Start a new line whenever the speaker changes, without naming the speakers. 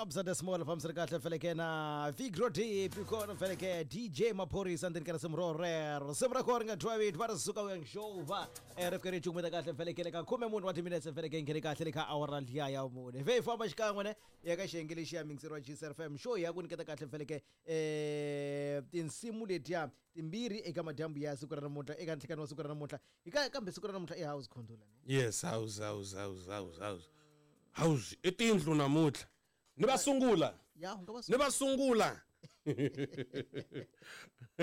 Kabza the Small Famsar Kahle Felekena, Vigro Deep, Yukon Feleke, DJ Maporis, and then Karasim Rare, Simra Koringa Travid, Varasuka and Shova, Erefkari Chumaka Felekeka, Kumamun, what minutes of Felekin Kathelika, our Altia Moon. If for Mashkawane, Yagash English, Mixer FM show, I wouldn't get a Katle Feleke in Simulatia, Timbiri, Egamadambia, Sukaramota, Egantikano Sukaramota. You can't come to Sukaramota house condola.
Yes, house. Etindlu namuhla. Nibasungula.
Yeah,
Nibasungula.